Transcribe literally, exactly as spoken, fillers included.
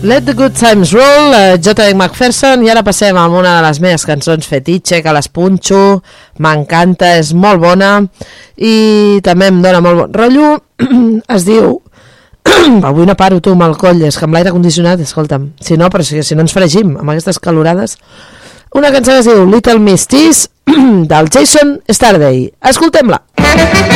Let the Good Times Roll, uh, J D McPherson, i ara passem a una de les meves cançons fetitxe, que les punxo, m'encanta, és molt bona i també em dona molt bon rotllo. Es diu avui no paro tu amb el coll, és que amb l'aire condicionat, escolta'm, si no, però si, si no ens fregim amb aquestes calorades. Una cançó que es diu Little Miss Tease del Jason Starday. Escoltem-la.